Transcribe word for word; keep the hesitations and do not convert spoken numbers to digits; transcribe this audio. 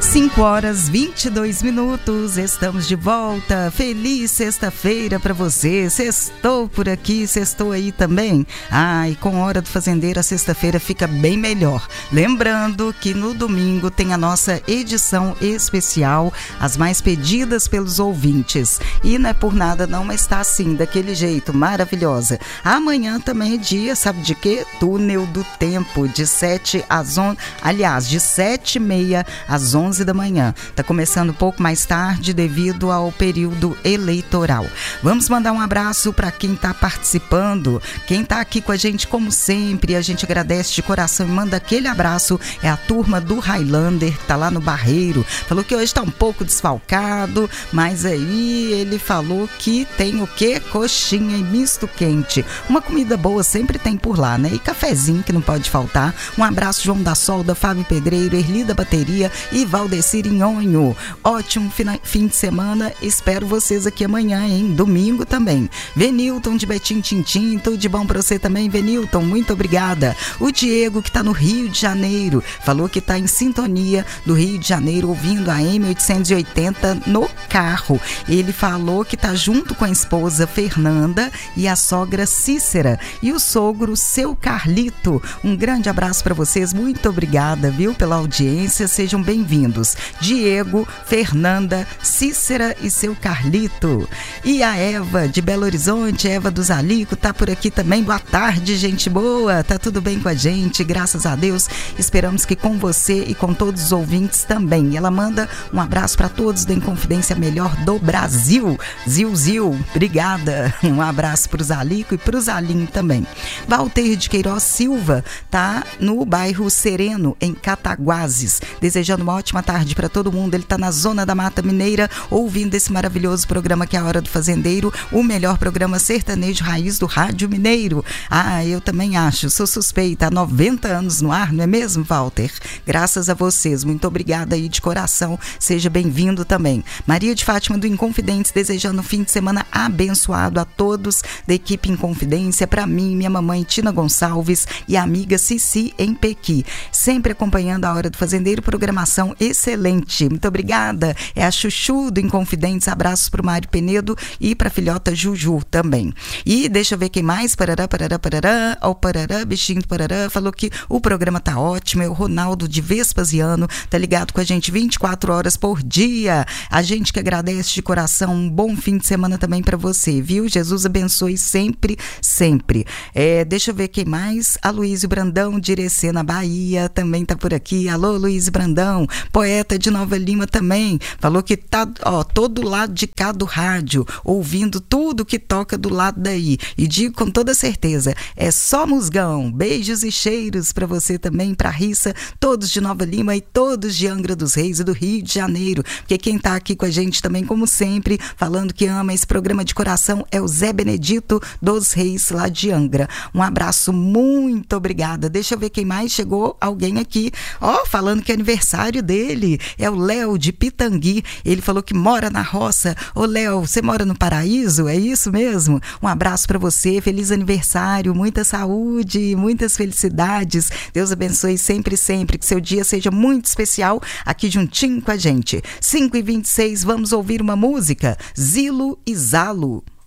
cinco horas e vinte e dois minutos, estamos de volta. Feliz sexta-feira para você. Sextou por aqui, sextou aí também. Ah, e com Hora do Fazendeiro a sexta-feira fica bem melhor. Lembrando que no domingo tem a nossa edição especial, as mais pedidas pelos ouvintes. E não é por nada não, mas está assim, daquele jeito, maravilhosa. Amanhã também é dia, sabe de quê? Túnel do Tempo, de sete às onze, aliás, de sete e meia às onze da manhã. Está começando um pouco mais tarde devido ao período eleitoral. Vamos mandar um abraço para quem está participando, quem está aqui com a gente como sempre. A gente agradece de coração e manda aquele abraço. É a turma do Highlander, que está lá no Barreiro. Falou que hoje está um pouco desfalcado, mas aí ele falou que tem o quê? Coxinha e misto quente. Uma comida boa sempre tem por lá, né? E cafezinho que não pode faltar. Um abraço, João da Solda, Fábio Pedreiro, Erli da Bateria e Valdecir Inhonho. Ótimo fim de semana, espero vocês aqui amanhã, hein? Domingo também. Venilton de Betim Tintim, tudo de bom pra você também, Venilton, muito obrigada. O Diego, que tá no Rio de Janeiro, falou que tá em sintonia do Rio de Janeiro, ouvindo a M oitocentos e oitenta no carro. Ele falou que tá junto com a esposa Fernanda e a sogra Cícera e o sogro seu Carlito. Um grande abraço para vocês, muito obrigada, viu, pela audiência, sejam bem-vindos. Diego, Fernanda, Cícera e seu Carlito. E a Eva de Belo Horizonte, Eva do Zalico, tá por aqui também. Boa tarde, gente boa, tá tudo bem com a gente, graças a Deus. Esperamos que com você e com todos os ouvintes também. Ela manda um abraço para todos da Inconfidência Melhor do Brasil. Zil, Zil, obrigada. Um abraço pro Zalico e pro Zalim também. Walter de Queiroz Silva tá no bairro Sereno, em Cataguases, desejando uma ótima tarde para todo mundo. Ele está na zona da Mata Mineira, ouvindo esse maravilhoso programa que é a Hora do Fazendeiro, o melhor programa sertanejo raiz do Rádio Mineiro. Ah, eu também acho, sou suspeita, há noventa anos no ar, não é mesmo, Walter? Graças a vocês, muito obrigada aí de coração, seja bem-vindo também. Maria de Fátima do Inconfidentes, desejando um fim de semana abençoado a todos da equipe Inconfidência, para mim, minha mamãe Tina Gonçalves e a amiga Cici em Pequi, sempre acompanhando a Hora do Fazendeiro, programação excelente, muito obrigada. É a Chuchu do Inconfidentes, abraços para o Mário Penedo e para a filhota Juju também. E deixa eu ver quem mais, parará, parará, parará, ó, parará, bichinho do parará, falou que o programa tá ótimo, é o Ronaldo de Vespasiano, tá ligado com a gente vinte e quatro horas por dia. A gente que agradece de coração, um bom fim de semana também para você, viu? Jesus abençoe sempre, sempre. É, deixa eu ver quem mais, a Luísio Brandão de Irecê, na Bahia, também tá por aqui. Alô, Luísio Brandão, poeta de Nova Lima também, falou que tá, ó, todo lado de cá do rádio, ouvindo tudo que toca do lado daí, e digo com toda certeza, é só musgão. Beijos e cheiros para você também, pra Rissa, todos de Nova Lima e todos de Angra dos Reis e do Rio de Janeiro, porque quem tá aqui com a gente também, como sempre, falando que ama esse programa de coração, é o Zé Benedito dos Reis, lá de Angra. Um abraço, muito obrigada. Deixa eu ver quem mais chegou, alguém aqui, ó, falando que é aniversário dele, é o Léo de Pitangui, ele falou que mora na roça. Ô Léo, você mora no paraíso? É isso mesmo? Um abraço para você, feliz aniversário, muita saúde, muitas felicidades, Deus abençoe sempre, sempre, que seu dia seja muito especial aqui juntinho com a gente. cinco e vinte e seis, vamos ouvir uma música, Zilo e Zalo.